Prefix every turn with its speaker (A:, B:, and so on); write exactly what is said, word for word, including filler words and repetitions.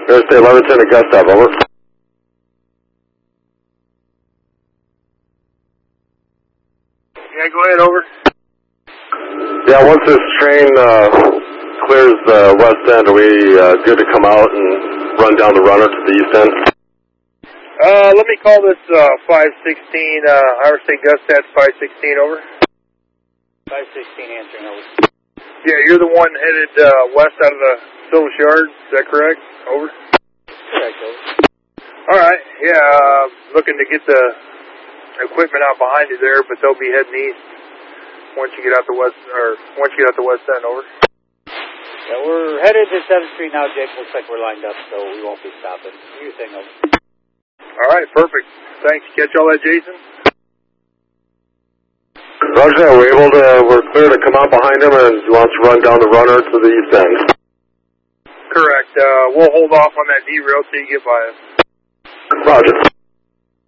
A: Interstate eleven ten at Gustav, over.
B: Yeah, go ahead, over.
A: Yeah, once this train uh, clears the west end, are we uh, good to come out and run down the runner to the east end?
B: Uh, let me call this uh, five sixteen, uh, Interstate Gustav five sixteen, over.
C: five sixteen answering, over.
B: Yeah, you're the one headed uh, west out of the Silver Yard, is that correct? Over.
C: Correct, over.
B: All right, yeah, uh, looking to get the equipment out behind you there, but they'll be heading east once you get out the west, or once you get out the west end, over.
C: Yeah, we're headed to seventh Street now, Jake. Looks like we're lined up, so we won't be stopping. Do your thing, over.
B: All right, perfect. Thanks. Catch all that, Jason?
A: Roger that, we're able to, we're clear to come out behind him and he wants to run down the runner to the east end.
B: Correct. Uh, we'll hold off on that derail till you get by us.
A: Roger.